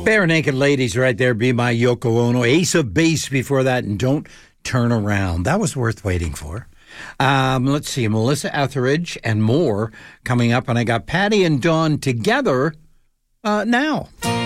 Bare Naked Ladies right there, Be My Yoko Ono. Ace of Base before that, and Don't Turn Around. That was worth waiting for. Let's see, Melissa Etheridge and more coming up, and I got Patty and Dawn together now.